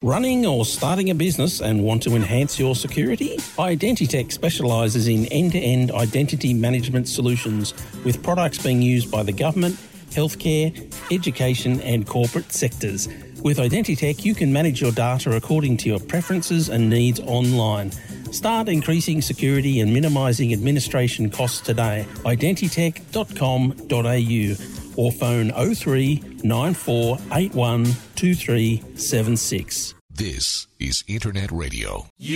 Running or starting a business and want to enhance your security? Identitech specialises in end-to-end identity management solutions with products being used by the government, healthcare, education and corporate sectors. With Identitech, you can manage your data according to your preferences and needs online. Start increasing security and minimising administration costs today. Identitech.com.au or phone 03 9481 2376. This is Internet Radio.